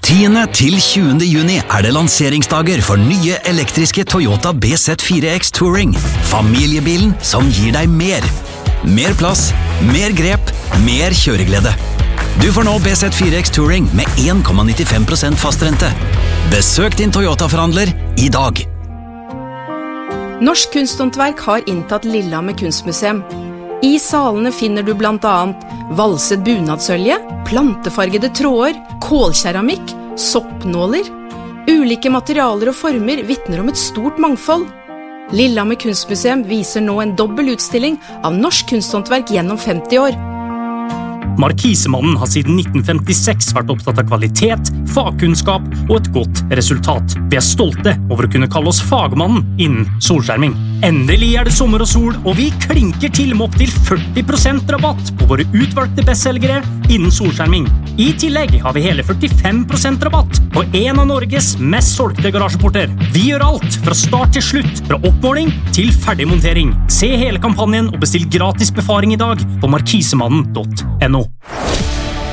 10. til 20. juni det lanseringsdager for nye elektriske Toyota BZ4X Touring. Familiebilen som gir deg mer. Mer plass, mer grep, mer kjøreglede. Du får nå BZ4X Touring med 1,95% fastrente. Besøk din Toyota-forhandler i dag. Norsk kunsthåndverk har inntatt Lillehammer kunstmuseum. I salene finner du blant annet valset bunadsølje, plantefargede tråder, kålkeramikk, soppnåler. Ulike materialer og former vitner om et stort mangfold. Lillehammer kunstmuseum viser nå en dobbel utstilling av norsk kunsthåndverk gjennom 50 år. Markisemannen har siden 1956 vært opptatt av kvalitet, fagkunnskap og et godt resultat. Vi stolte over å kunne kalle oss fagmannen innen solskjerming. Endelig det sommer og sol, og vi klinker til med opp til 40% rabatt på våre utvalgte bestselgere innen solskjerming. I tillegg har vi hele 45% rabatt på en av Norges mest solgte garasjeporter. Vi gjør alt fra start til slutt, fra oppmåling til ferdig montering. Se hele kampanjen og bestill gratis befaring i dag på markisemannen.no.